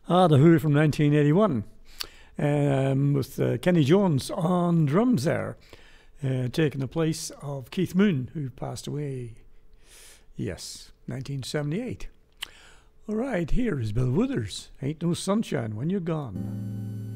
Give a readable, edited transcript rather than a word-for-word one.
The Who from 1981, with Kenny Jones on drums there, taking the place of Keith Moon, who passed away, yes, 1978. All right, here is Bill Withers, Ain't No Sunshine When You're Gone.